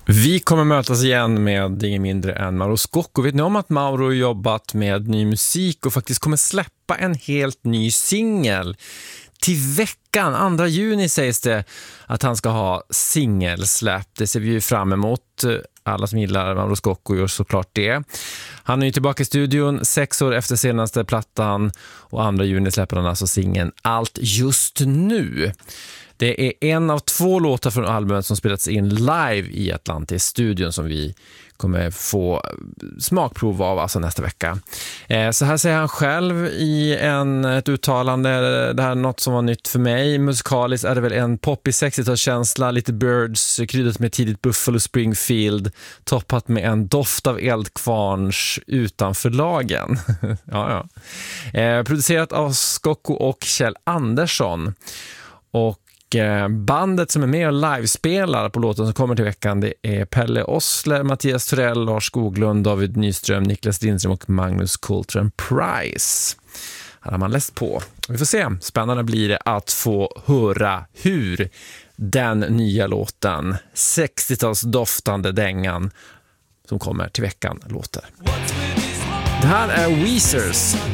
Vi kommer mötas igen med ingen mindre än Mauro Scocco. Vet ni om att Mauro jobbat med ny musik och faktiskt kommer släppa en helt ny singel? Till veckan, 2 juni sägs det att han ska ha singelsläpp. Det ser vi ju fram emot. Alla som gillar Mauro Scocco gör såklart det. Han är ju tillbaka i studion 6 år efter senaste plattan och 2 juni släpper han alltså singeln Allt just nu. Det är en av 2 låtar från albumet som spelats in live i Atlantis-studion som vi kommer få smakprov av alltså nästa vecka. Så här säger han själv i ett uttalande. Det här är något som var nytt för mig. Musikaliskt är det väl en poppig 60-talskänsla, lite Birds, kryddat med tidigt Buffalo Springfield, toppat med en doft av eldkvarns utanför lagen. ja. Producerat av Scocco och Kjell Andersson. Och bandet som är med och livespelar på låten som kommer till veckan, det är Pelle Osler, Mattias Torell, Lars Skoglund, David Nyström, Niklas Lindström och Magnus Coltrane Price. Här har man läst på. Vi får se. Spännande blir det att få höra hur den nya låten, 60-tals doftande dängan som kommer till veckan, låter. Det här är Weezers